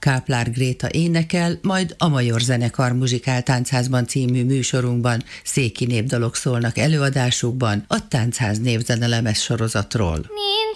Káplár Gréta énekel, majd a Major Zenekar Muzsikál Táncházban című műsorunkban széki népdalok szólnak előadásukban a Táncház névzene lemez sorozatról.